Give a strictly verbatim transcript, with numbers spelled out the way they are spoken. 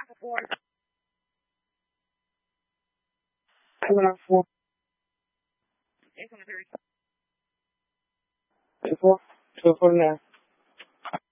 four. Coming up four. Eight on the thirty. Two four. Two four now.